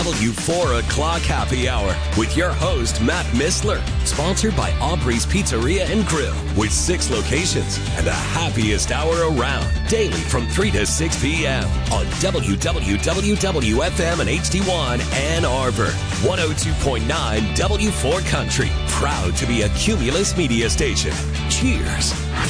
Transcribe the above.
W4 O'Clock Happy Hour with your host, Matt Missler. Sponsored by Aubrey's Pizzeria and Grill with 6 locations and the happiest hour around. Daily from 3 to 6 p.m. on WWWFM and HD1 Ann Arbor. 102.9 W4 Country. Proud to be a Cumulus media station. Cheers.